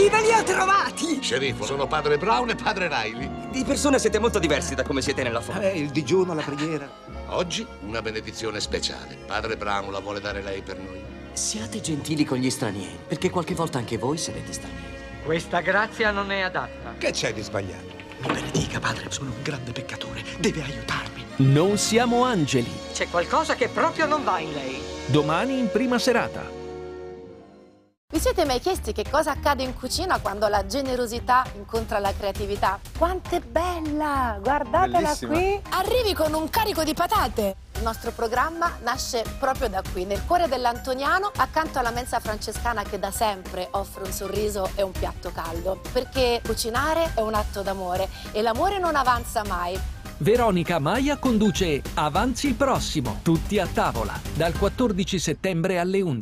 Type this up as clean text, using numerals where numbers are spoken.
Chi ve li ha trovati? Sceriffo, sono padre Brown e padre Riley. Di persona siete molto diversi da come siete nella foto. Il digiuno, la preghiera. Oggi una benedizione speciale. Padre Brown la vuole dare lei per noi. Siate gentili con gli stranieri, perché qualche volta anche voi sarete stranieri. Questa grazia non è adatta. Che c'è di sbagliato? Mi benedica, padre, sono un grande peccatore. Deve aiutarmi. Non siamo angeli. C'è qualcosa che proprio non va in lei. Domani in prima serata. Vi siete mai chiesti che cosa accade in cucina quando la generosità incontra la creatività? Quanto è bella! Guardatela Bellissima. qui! Arrivi con un carico di patate! Il nostro programma nasce proprio da qui, nel cuore dell'Antoniano, accanto alla mensa francescana che da sempre offre un sorriso e un piatto caldo. Perché cucinare è un atto d'amore e l'amore non avanza mai. Veronica Maia conduce Avanzi il prossimo, tutti a tavola, dal 14 settembre alle 11.